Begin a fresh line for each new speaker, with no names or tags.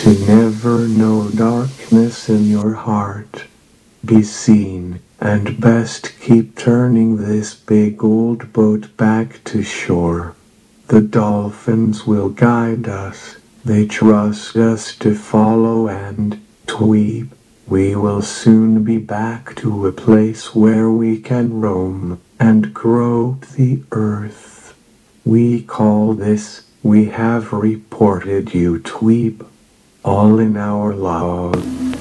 to never know darkness in your heart. Be seen, and best keep turning this big old boat back to shore. The dolphins will guide us, they trust us to follow, and, Tweep, we will soon be back to a place where we can roam and grope the earth. We call this, we have reported you, Tweep. All in our log.